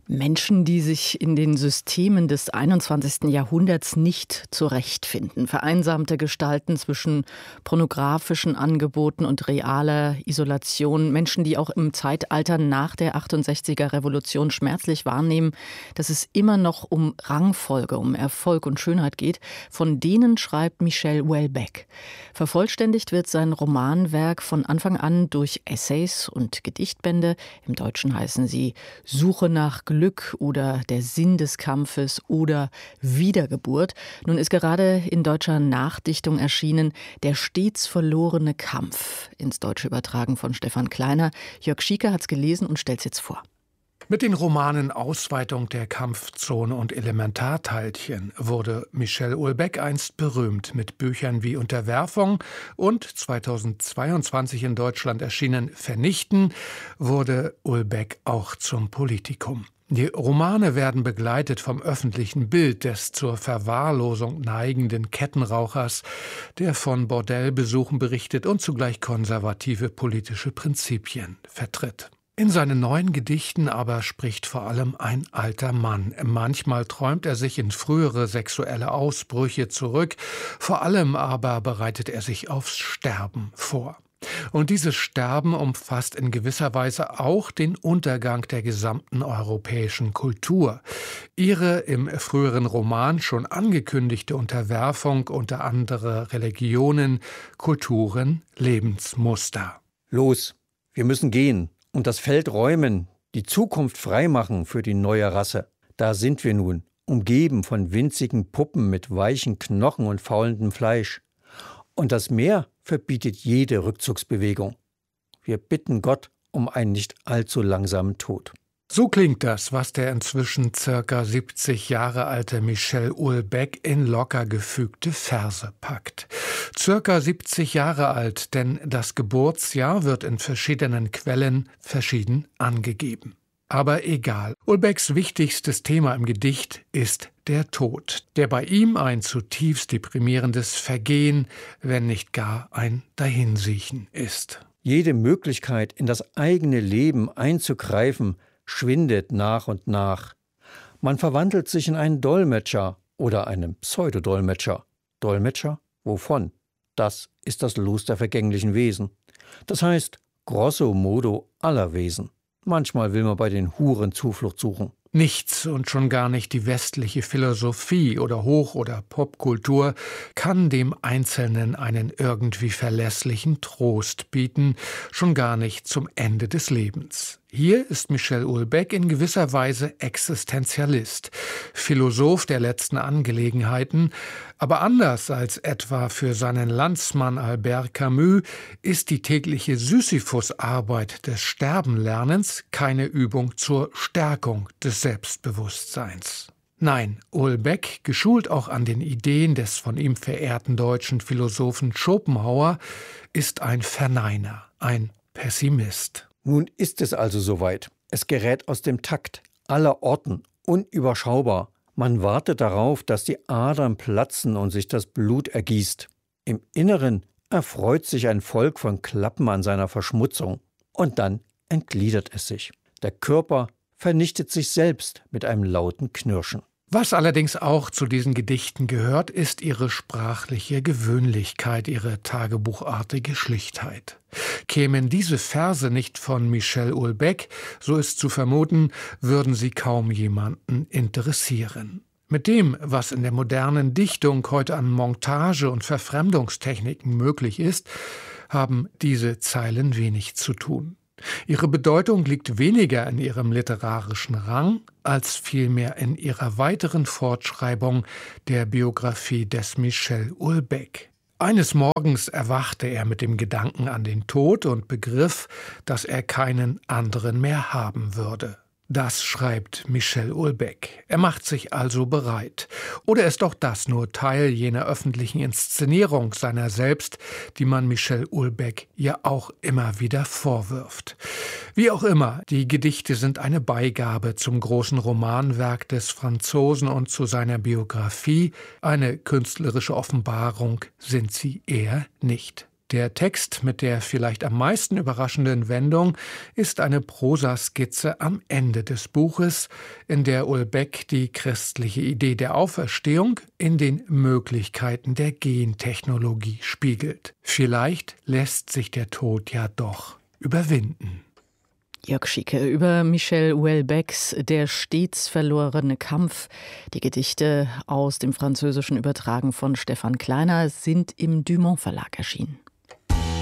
Menschen, die sich in den Systemen des 21. Jahrhunderts nicht zurechtfinden. Vereinsamte Gestalten zwischen pornografischen Angeboten und realer Isolation. Menschen, die auch im Zeitalter nach der 68er Revolution schmerzlich wahrnehmen, dass es immer noch um Rangfolge, um Erfolg und Schönheit geht. Von denen schreibt Michel Houellebecq. Vervollständigt wird sein Romanwerk von Anfang an durch Essays und Gedichtbände. Im Deutschen heißen sie Suche nach Glück oder Der Sinn des Kampfes oder Wiedergeburt. Nun ist gerade in deutscher Nachdichtung erschienen Der stets verlorene Kampf, ins Deutsche übertragen von Stefan Kleiner. Jörg Schieker hat es gelesen und stellt es jetzt vor. Mit den Romanen Ausweitung der Kampfzone und Elementarteilchen wurde Michel Houellebecq einst berühmt. Mit Büchern wie Unterwerfung und 2022 in Deutschland erschienen Vernichten wurde Houellebecq auch zum Politikum. Die Romane werden begleitet vom öffentlichen Bild des zur Verwahrlosung neigenden Kettenrauchers, der von Bordellbesuchen berichtet und zugleich konservative politische Prinzipien vertritt. In seinen neuen Gedichten aber spricht vor allem ein alter Mann. Manchmal träumt er sich in frühere sexuelle Ausbrüche zurück, vor allem aber bereitet er sich aufs Sterben vor. Und dieses Sterben umfasst in gewisser Weise auch den Untergang der gesamten europäischen Kultur. Ihre im früheren Roman schon angekündigte Unterwerfung unter andere Religionen, Kulturen, Lebensmuster. Los, wir müssen gehen und das Feld räumen, die Zukunft freimachen für die neue Rasse. Da sind wir nun, umgeben von winzigen Puppen mit weichen Knochen und faulendem Fleisch. Und das Meer verbietet jede Rückzugsbewegung. Wir bitten Gott um einen nicht allzu langsamen Tod. So klingt das, was der inzwischen ca. 70 Jahre alte Michel Houellebecq in locker gefügte Verse packt. Circa 70 Jahre alt, denn das Geburtsjahr wird in verschiedenen Quellen verschieden angegeben. Aber egal. Houellebecqs wichtigstes Thema im Gedicht ist der Tod, der bei ihm ein zutiefst deprimierendes Vergehen, wenn nicht gar ein Dahinsiechen ist. Jede Möglichkeit, in das eigene Leben einzugreifen, schwindet nach und nach. Man verwandelt sich in einen Dolmetscher oder einen Pseudodolmetscher. Dolmetscher? Wovon? Das ist das Los der vergänglichen Wesen. Das heißt, grosso modo aller Wesen. Manchmal will man bei den Huren Zuflucht suchen. Nichts und schon gar nicht die westliche Philosophie oder Hoch- oder Popkultur kann dem Einzelnen einen irgendwie verlässlichen Trost bieten, schon gar nicht zum Ende des Lebens. Hier ist Michel Houellebecq in gewisser Weise Existenzialist, Philosoph der letzten Angelegenheiten, aber anders als etwa für seinen Landsmann Albert Camus ist die tägliche Sisyphus-Arbeit des Sterbenlernens keine Übung zur Stärkung des Selbstbewusstseins. Nein, Houellebecq, geschult auch an den Ideen des von ihm verehrten deutschen Philosophen Schopenhauer, ist ein Verneiner, ein Pessimist. Nun ist es also soweit. Es gerät aus dem Takt, aller Orten, unüberschaubar. Man wartet darauf, dass die Adern platzen und sich das Blut ergießt. Im Inneren erfreut sich ein Volk von Klappen an seiner Verschmutzung. Und dann entgliedert es sich. Der Körper vernichtet sich selbst mit einem lauten Knirschen. Was allerdings auch zu diesen Gedichten gehört, ist ihre sprachliche Gewöhnlichkeit, ihre tagebuchartige Schlichtheit. Kämen diese Verse nicht von Michel Houellebecq, so ist zu vermuten, würden sie kaum jemanden interessieren. Mit dem, was in der modernen Dichtung heute an Montage und Verfremdungstechniken möglich ist, haben diese Zeilen wenig zu tun. Ihre Bedeutung liegt weniger in ihrem literarischen Rang, als vielmehr in ihrer weiteren Fortschreibung der Biografie des Michel Houellebecq. Eines Morgens erwachte er mit dem Gedanken an den Tod und begriff, dass er keinen anderen mehr haben würde. Das schreibt Michel Houellebecq. Er macht sich also bereit. Oder ist auch das nur Teil jener öffentlichen Inszenierung seiner selbst, die man Michel Houellebecq ja auch immer wieder vorwirft? Wie auch immer, die Gedichte sind eine Beigabe zum großen Romanwerk des Franzosen und zu seiner Biografie. Eine künstlerische Offenbarung sind sie eher nicht. Der Text mit der vielleicht am meisten überraschenden Wendung ist eine Prosaskizze am Ende des Buches, in der Houellebecq die christliche Idee der Auferstehung in den Möglichkeiten der Gentechnologie spiegelt. Vielleicht lässt sich der Tod ja doch überwinden. Jörg Schieke über Michel Houellebecqs Der stets verlorene Kampf. Die Gedichte aus dem Französischen übertragen von Stefan Kleiner sind im Dumont Verlag erschienen.